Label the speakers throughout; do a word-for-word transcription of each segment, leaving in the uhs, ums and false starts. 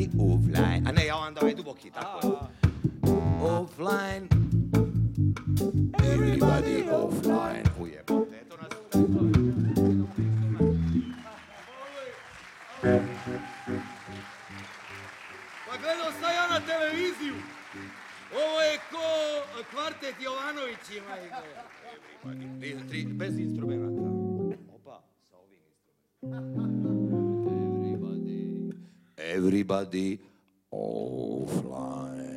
Speaker 1: Everybody offline. A ne, ja vam davaj duboki, tako je. Offline. Everybody offline. Ujebote, eto nas...
Speaker 2: Pa gledao sam ja na televiziju. Ovo je ko kvartet Jovanović ima.
Speaker 1: Tri, tri, bez instrumenta. Opa, sa ovim instrumentom. Everybody, everybody offline.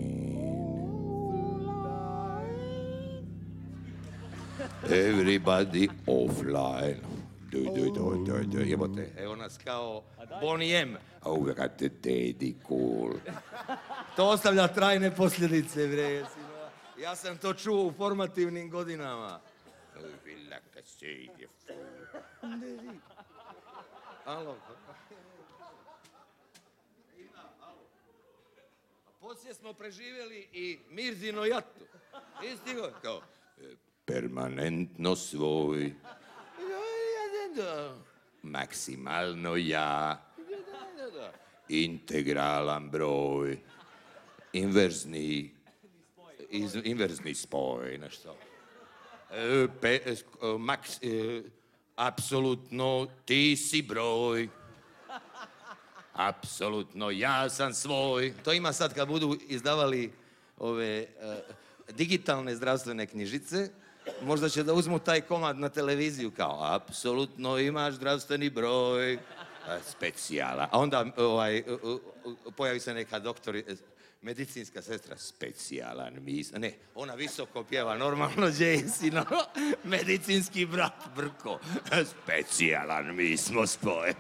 Speaker 1: Everybody offline. Doj, doj, doj, doj, doj, jebote. Evo nas kao Bonnie M. Oh, we got the daddy cool.
Speaker 2: To ostavlja trajne posljedice, bre. Ja sam to čuo u formativnim godinama. Alo. A poslije smo preživjeli i Mirzino jatu. Isti go.
Speaker 1: Kao, permanentno svoj. Maksimalno ja. Integralan broj. Inverzni. Iz, inverzni spoj, nešto. E, pe, e, maks, e, apsolutno ti si broj. Apsolutno ja sam svoj. To ima sad kad budu izdavali ove uh, digitalne zdravstvene knjižice, možda će da uzmu taj komad na televiziju kao apsolutno imaš zdravstveni broj, specijala. A onda ovaj, pojavi se neka doktor, medicinska sestra, specijalan mis... Ne, ona visoko pjeva, normalno Jaycino, medicinski brat Brko, specijalan mi smo spoj.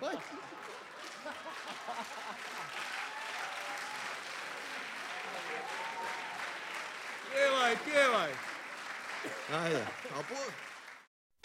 Speaker 2: Pjevaj, pjevaj.
Speaker 1: Ajde, a po...